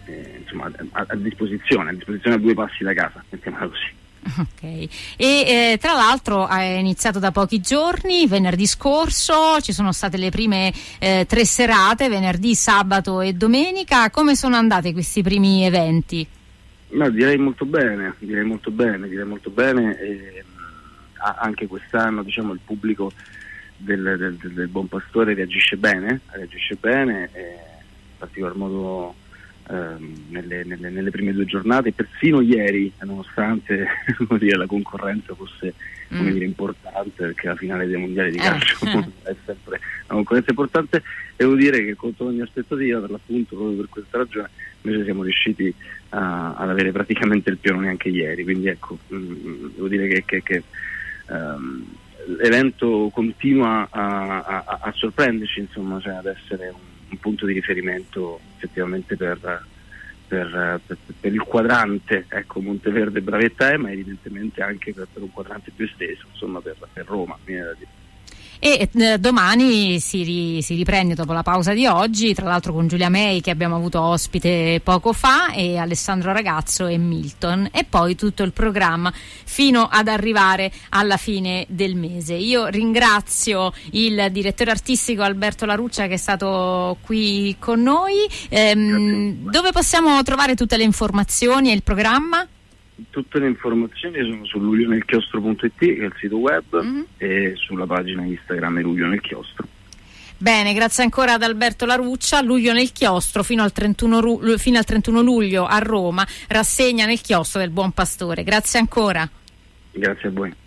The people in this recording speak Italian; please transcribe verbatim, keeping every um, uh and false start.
eh, insomma, a, a disposizione, a disposizione a due passi da casa, mettiamola così. Ok, e eh, tra l'altro è iniziato da pochi giorni, venerdì scorso, ci sono state le prime eh, tre serate, venerdì, sabato e domenica. Come sono andati questi primi eventi? No, direi molto bene, direi molto bene, direi molto bene. E, anche quest'anno, diciamo, il pubblico del, del, del Buon Pastore reagisce bene, reagisce bene, e in particolar modo ehm, nelle, nelle, nelle prime due giornate, persino ieri, nonostante dire, la concorrenza fosse mm. come dire, importante, perché la finale dei mondiali di calcio eh. è sempre una concorrenza importante, devo dire che contro ogni aspettativa, per l'appunto, proprio per questa ragione, invece siamo riusciti a, ad avere praticamente il pieno neanche ieri, quindi ecco, mh, devo dire che, che, che um, l'evento continua a, a, a sorprenderci, insomma, cioè ad essere un, un punto di riferimento effettivamente per, per, per, per il quadrante, ecco, Monteverde Bravetta è, ma evidentemente anche per, per un quadrante più esteso, insomma, per, per Roma, viene da dire. E eh, domani si, ri, si riprende dopo la pausa di oggi, tra l'altro con Giulia May, che abbiamo avuto ospite poco fa, e Alessandro Ragazzo e Milton, e poi tutto il programma fino ad arrivare alla fine del mese. Io ringrazio il direttore artistico Alberto Laruccia, che è stato qui con noi. Ehm, dove possiamo trovare tutte le informazioni e il programma? Tutte le informazioni sono su luglionelchiostro punto it, che è il sito web, mm-hmm. e sulla pagina Instagram Luglio nel Chiostro. Bene, grazie ancora ad Alberto Laruccia. Luglio nel Chiostro fino al trentuno, ru- fino al trentuno luglio a Roma, rassegna nel Chiostro del Buon Pastore. Grazie ancora. Grazie a voi.